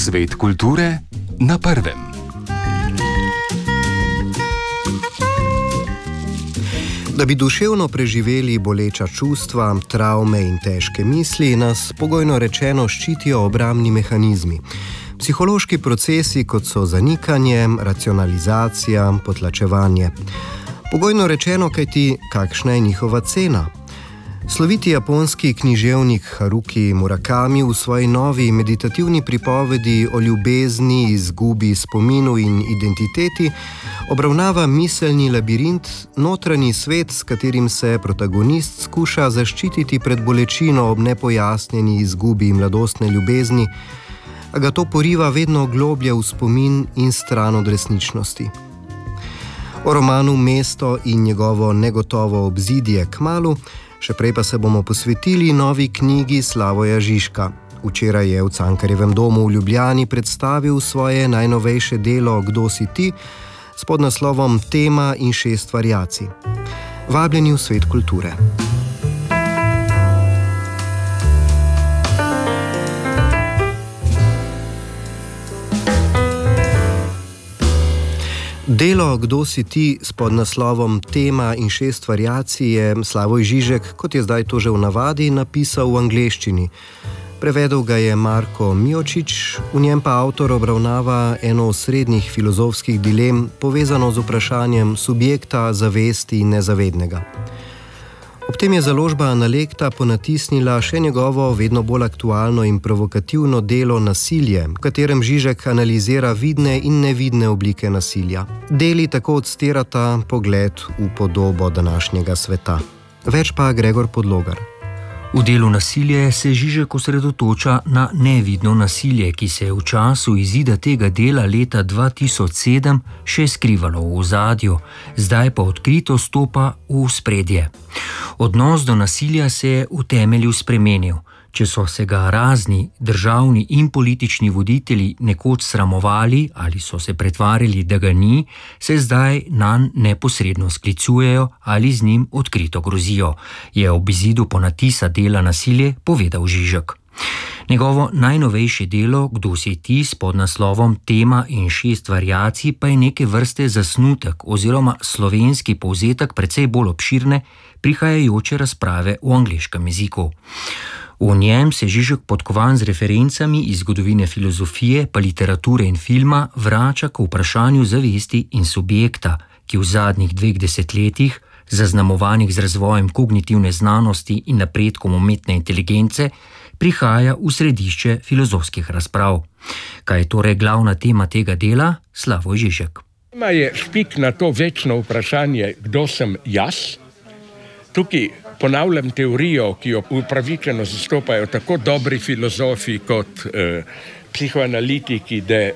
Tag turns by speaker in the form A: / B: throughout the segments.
A: Svet kulture na prvem.
B: Da bi duševno preživeli boleča čustva, travme in težke misli, nas pogojno rečeno ščitijo obrambni mehanizmi. Psihološki procesi, kot so zanikanje, racionalizacija, potlačevanje. Pogojno rečeno, kajti kakšna je njihova cena? Sloviti japonski književnik Haruki Murakami v svoji novi meditativni pripovedi o ljubezni, izgubi, spominu in identiteti obravnava miselni labirint, notranji svet, s katerim se protagonist skuša zaščititi pred bolečino ob nepojasnjeni izgubi mladostne ljubezni, a ga to poriva vedno globlje v spomin in stran od resničnosti. O romanu Mesto in njegovo negotovo obzidje kmalu, še prej pa se bomo posvetili novi knjigi Slavoja Žižka. Včeraj je v Cankarjevem domu v Ljubljani predstavil svoje najnovejše delo Kdo si ti, s podnaslovom Tema in 6 variacij. Vabljeni v svet kulture. Delo Kdo si ti s podnaslovom Tema in 6 variacij je Slavoj Žižek, kot je zdaj to že v navadi, napisal v angleščini. Prevedel ga je Marko Miočič, v njem pa avtor obravnava eno od srednjih filozofskih dilem, povezano z vprašanjem subjekta, zavesti in nezavednega. Ob tem je založba Analekta ponatisnila še njegovo vedno bolj aktualno in provokativno delo Nasilje, v katerem Žižek analizira vidne in nevidne oblike nasilja. Deli tako odstirata pogled v podobo današnjega sveta. Več pa Gregor Podlogar.
C: V delu Nasilje se Žižek osredotoča na nevidno nasilje, ki se je v času izida tega dela leta 2007 še skrivalo v ozadju, zdaj pa odkrito stopa v ospredje. Odnos do nasilja se je v temelju spremenil. Če so se ga razni državni in politični voditelji nekoč sramovali ali so se pretvarjali, da ga ni, se zdaj nanj neposredno sklicujejo ali z njim odkrito grozijo, je ob izidu ponatisa dela Nasilje povedal Žižek. Njegovo najnovejše delo Kdo si ti s podnaslovom Tema in 6 variacij pa je neke vrste zasnutek oziroma slovenski povzetek precej bolj obširne prihajajoče razprave v angleškem jeziku. V njem se Žižek podkovan z referencami iz zgodovine filozofije, pa literature in filma vrača k vprašanju zavesti in subjekta, ki v zadnjih 2 desetletjih, zaznamovanih z razvojem kognitivne znanosti in napredkom umetne inteligence, prihaja v središče filozofskih razprav. Kaj je torej glavna tema tega dela? Slavoj Žižek.
D: Tema je špik na to večno vprašanje, kdo sem jaz. Tukaj ponavljam teorijo, ki jo upravičeno zastopajo tako dobri filozofi kot psihoanalitiki, da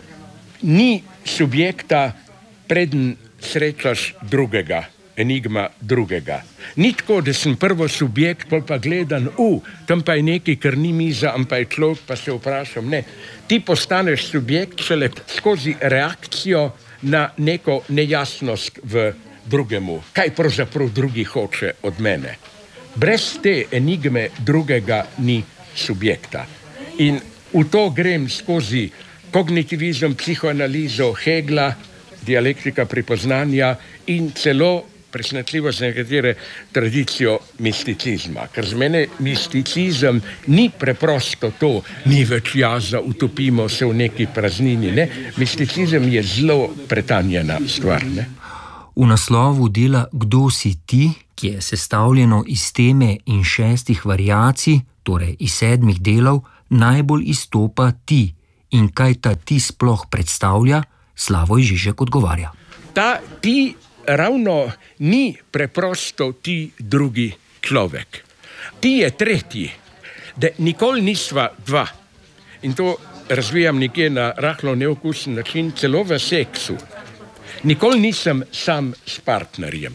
D: ni subjekta, preden srečaš drugega, enigma drugega. Ni tako, da sem prvo subjekt, pol pa gledam, tam pa je nekaj, kar ni miza, ampak je človek, pa se vprašam, ne. Ti postaneš subjekt šele skozi reakcijo na neko nejasnost v drugemu. Kaj pravzaprav drugi hoče od mene? Brez te enigme drugega ni subjekta. In v to grem skozi kognitivizem, psihoanalizo Hegla, dialektika pripoznanja in celo presenetljivo za nekatere tradicijo misticizma. Ker z mene misticizem ni preprosto to, ni več jaza, utopimo se v neki praznini. Ne? Misticizem je zelo pretanjena stvar. Ne?
C: V naslovu dela Kdo si ti, ki je sestavljeno iz teme in 6 variacij, torej iz 7 delov, najbolj izstopa ti. In kaj ta ti sploh predstavlja? Slavoj Žižek odgovarja.
D: Ta ti ravno ni preprosto ti drugi človek. Ti je tretji, da nikoli nisva dva. In to razvijam nekje na rahlo neokusen način, celo v seksu. Nikoli nisem sam s partnerjem.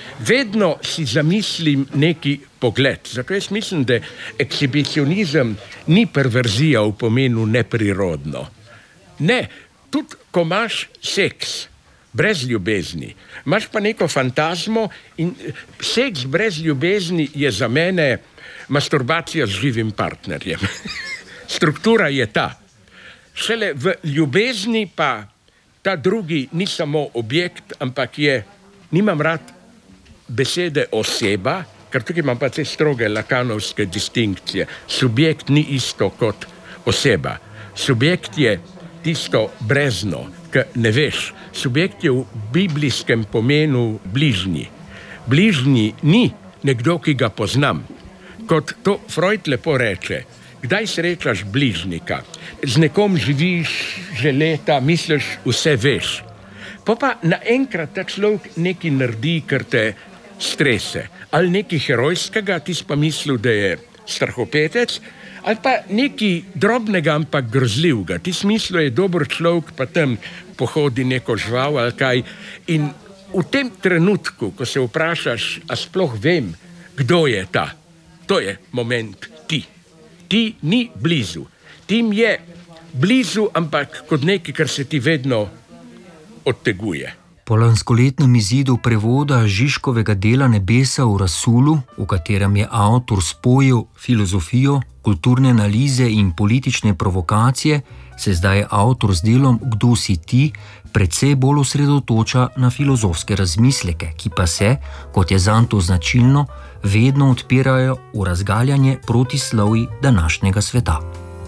D: Vedno si zamislim neki pogled. Zato jaz mislim, da ekshibicionizem ni perverzija v pomenu neprirodno. Ne, tudi ko imaš seks brez ljubezni, imaš pa neko fantazmo in seks brez ljubezni je za mene masturbacija z živim partnerjem. Struktura je ta. Šele v ljubezni pa ta drugi ni samo objekt, ampak nimam rad besede oseba, ker tukaj imam pa te stroge lakanovske distinkcije. Subjekt ni isto kot oseba. Subjekt je tisto brezno, ki ne veš. Subjekt je v biblijskem pomenu bližnji. Bližnji ni nekdo, ki ga poznam. Kot to Freud lepo reče, kdaj srečaš bližnika? Z nekom živiš že leta, misliš, vse veš. Pa naenkrat ta človek nekaj naredi, kar te strese. Ali nekaj herojskega, ti si pa mislil, da je strahopetec, ali pa nekaj drobnega, ampak grozljivega. Ti si mislil, da je dober človek, pa tam pohodi neko žival ali kaj. In v tem trenutku, ko se vprašaš, a sploh vem, kdo je ta, to je moment ti. Ti ni blizu. Ti je blizu, ampak kot nekaj, kar se ti vedno odteguje.
C: Po lanskoletnem izidu prevoda Žižkovega dela Nebesa v Rasulu, v katerem je avtor spojil filozofijo, kulturne analize in politične provokacije, se zdaj avtor z delom Kdo si ti precej bolj osredotoča na filozofske razmisleke, ki pa se, kot je zanj to značilno, vedno odpirajo v razgaljanje protislovij današnjega sveta.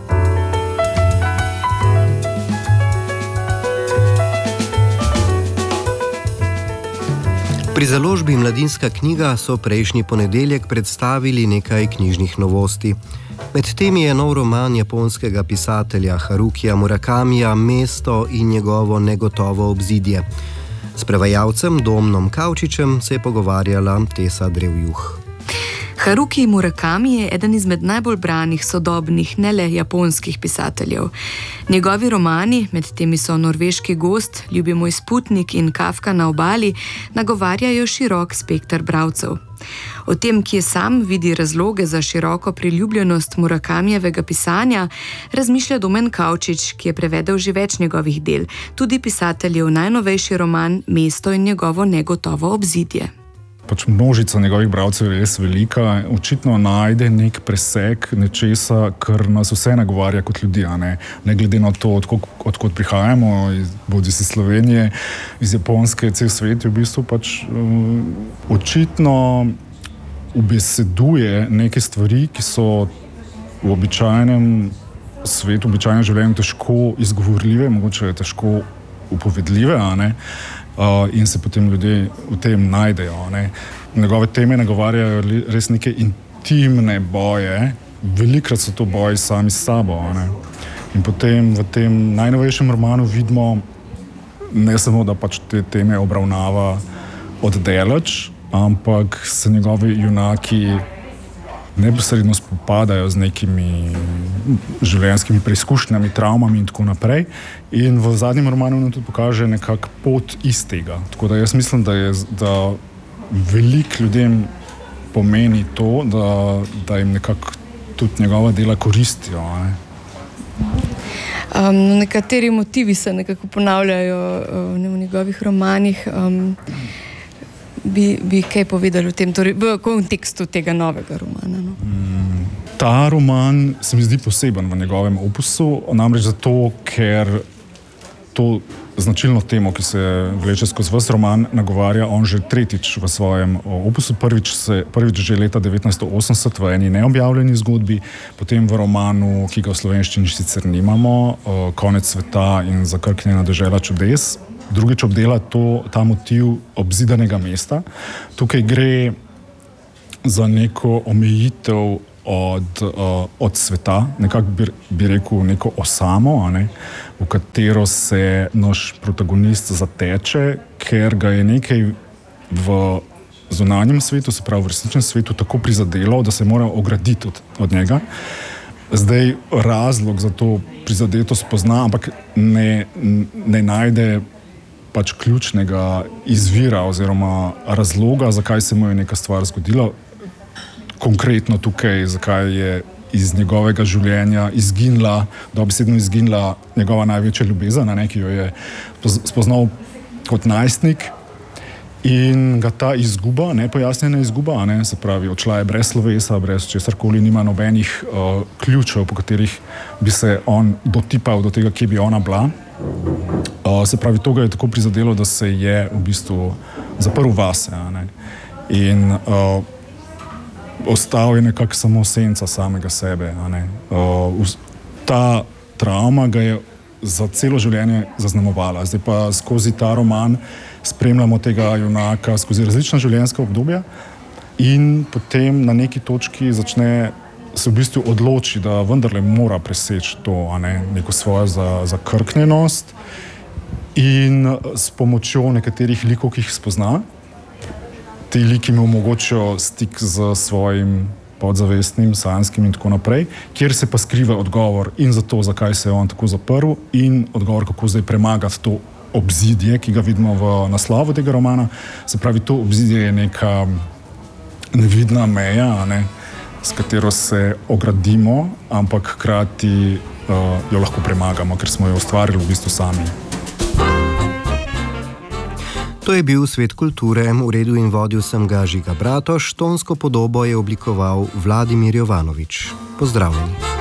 B: Pri založbi Mladinska knjiga so prejšnji ponedeljek predstavili nekaj knjižnih novosti. Med temi je nov roman japonskega pisatelja Harukija Murakamija Mesto in njegovo negotovo obzidje. S prevajalcem Domnom Kavčičem se je pogovarjala Tesa Drevjuh.
E: Haruki Murakami je eden izmed najbolj branih sodobnih, ne le japonskih pisateljev. Njegovi romani, med temi so Norveški gost, Ljubi moj Sputnik in Kafka na obali, nagovarjajo širok spekter bralcev. O tem, kje sam vidi razloge za široko priljubljenost Murakamijevega pisanja, razmišlja Domen Kavčič, ki je prevedel že več njegovih del, tudi pisateljev najnovejši roman Mesto in njegovo negotovo obzidje.
F: Množica njegovih bralcev je res velika, očitno najde nek preseg nečesa, kar nas vse nagovarja kot ljudi, ne glede na to, odkot prihajamo, bodi si Slovenije, iz Japonske, cel svet je v bistvu očitno ubeseduje neke stvari, ki so v običajnem svetu, v običajnem življenju težko izgovorljive, mogoče težko upovedljive, in se potem ljudje v tem najdejo. Njegove teme nagovarjajo res neke intimne boje, velikrat so to boji sami s sabo. In potem v tem najnovejšem romanu vidimo ne samo, da te teme obravnava oddaleč, ampak se njegovi junaki neposredno spopadajo z nekimi življenjskimi preizkušnjami, travmami in tako naprej. In v zadnjem romanu nam tudi pokaže nekak pot iz tega. Tako da jaz mislim, da veliko ljudem pomeni to, da jim nekako tudi njegova dela koristijo.
E: Nekateri motivi se nekako ponavljajo v njegovih romanih. Bi kaj povedali o tem, torej v kontekstu tega novega romana?
F: Ta roman se mi zdi poseben v njegovem opusu, namreč zato, ker to značilno temo, ki se vleče skozi ves roman, nagovarja on že tretjič v svojem opusu. Prvič že leta 1980 v eni neobjavljeni zgodbi, potem v romanu, ki ga v slovenščini sicer nimamo, Konec sveta in Zakrknjena dežela čudes. Drugič obdela ta motiv obzidanega mesta. Tukaj gre za neko omejitev od sveta, nekako bi rekel neko osamo, v katero se naš protagonist zateče, ker ga je nekaj v zunanjem svetu, se pravi v resničnem svetu, tako prizadelo, da se mora ograditi od njega. Zdaj razlog za to prizadetost pozna, ampak ne najde ključnega izvira oziroma razloga, zakaj se mu je neka stvar zgodila. Konkretno tukaj, zakaj je iz njegovega življenja dobesedno izginila njegova največja ljubezen, ki jo je spoznal kot najstnik In ga ta izguba, nepojasnjena izguba, se pravi, odšla je brez slovesa, brez česarkoli, nima nobenih ključev, po katerih bi se on dotipal do tega, kje bi ona bila. Se pravi, to ga je tako prizadelo, da se je v bistvu zaprl vase. In ostal je nekako samo senca samega sebe. Ta travma ga je za celo življenje zaznamovala. Zdaj pa skozi ta roman spremljamo tega junaka skozi različna življenjska obdobja in potem na neki točki začne se v bistvu odloči, da vendarle mora preseči to, neko svojo zakrknjenost in s pomočjo nekaterih likov, ki jih spozna, ti liki mu omogočajo stik z svojim podzavestnim, sanjskim in tako naprej, kjer se pa skriva odgovor in za to, zakaj se je on tako zaprl in odgovor, kako zdaj premagati to obzidje, ki ga vidimo v naslovu tega romana. Se pravi, to obzidje je neka nevidna meja, s katero se ogradimo, ampak hkrati jo lahko premagamo, ker smo jo ustvarili v bistvu sami.
B: To je bil Svet kulture, uredil in vodil sem ga Žiga Bratoš, tonsko podobo je oblikoval Vladimir Jovanovič. Pozdravljeni.